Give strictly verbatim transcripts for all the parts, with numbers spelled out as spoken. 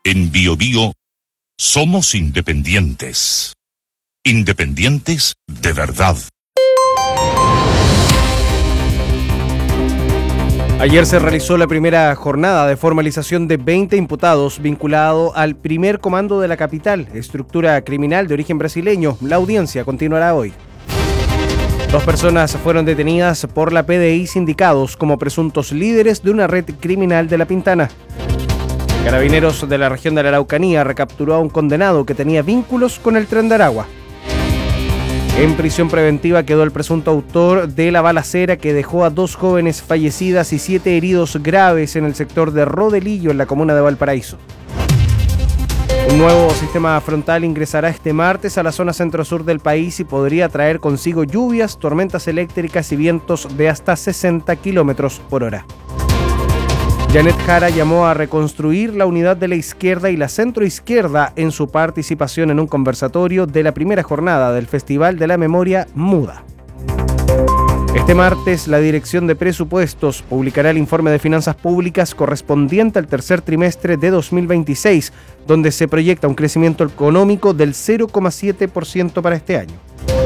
En Biobío somos independientes. Independientes de verdad. Ayer se realizó la primera jornada de formalización de veinte imputados vinculados al primer comando de la capital, estructura criminal de origen brasileño. La audiencia continuará hoy. Dos personas fueron detenidas por la P D I sindicados como presuntos líderes de una red criminal de La Pintana. Carabineros de la región de la Araucanía recapturó a un condenado que tenía vínculos con el Tren de Aragua. En prisión preventiva quedó el presunto autor de la balacera que dejó a dos jóvenes fallecidas y siete heridos graves en el sector de Rodelillo, en la comuna de Valparaíso. Un nuevo sistema frontal ingresará este martes a la zona centro-sur del país y podría traer consigo lluvias, tormentas eléctricas y vientos de hasta sesenta kilómetros por hora. Janet Jara llamó a reconstruir la unidad de la izquierda y la centroizquierda en su participación en un conversatorio de la primera jornada del Festival de la Memoria Muda. Este martes, la Dirección de Presupuestos publicará el informe de finanzas públicas correspondiente al tercer trimestre de dos mil veintiséis, donde se proyecta un crecimiento económico del cero coma siete por ciento para este año.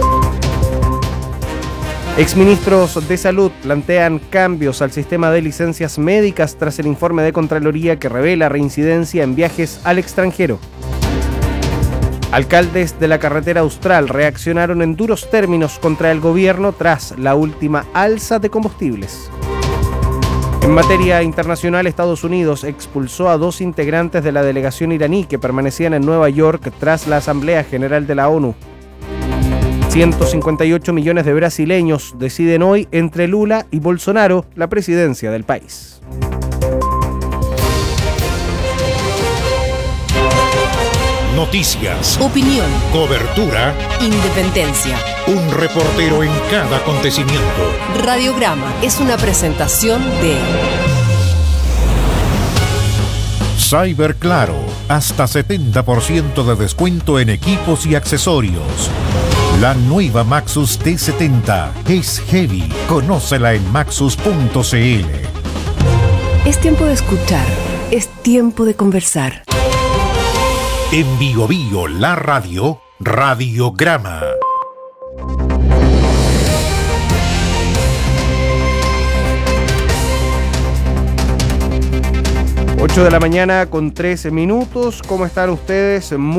Exministros de Salud plantean cambios al sistema de licencias médicas tras el informe de Contraloría que revela reincidencia en viajes al extranjero. Alcaldes de la carretera austral reaccionaron en duros términos contra el gobierno tras la última alza de combustibles. En materia internacional, Estados Unidos expulsó a dos integrantes de la delegación iraní que permanecían en Nueva York tras la Asamblea General de la ONU. ciento cincuenta y ocho millones de brasileños deciden hoy entre Lula y Bolsonaro la presidencia del país. Noticias, opinión, cobertura, independencia. Un reportero en cada acontecimiento. Radiograma es una presentación de Cyberclaro, hasta setenta por ciento de descuento en equipos y accesorios. La nueva Maxus T setenta es heavy. Conócela en maxus punto c l. Es tiempo de escuchar, es tiempo de conversar. En Biobío, la radio, Radiograma. ocho de la mañana con trece minutos. ¿Cómo están ustedes? Muy